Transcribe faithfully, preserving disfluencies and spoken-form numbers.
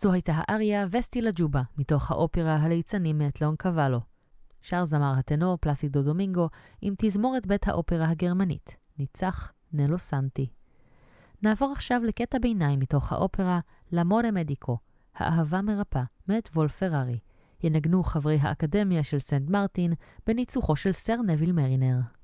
זו הייתה האריה וסטי לג'ובה, מתוך האופרה הליצנים מאת לונקוולו. שר זמר הטנור פלסידו דומינגו עם תזמורת בית האופרה הגרמנית, ניצח נלו סנטי. נעבור עכשיו לקטע ביניים מתוך האופרה למורה מדיקו, האהבה מרפא, מאת וולף פרארי. ינגנו חברי האקדמיה של סנט מרטין בניצוחו של סר נביל מרינר.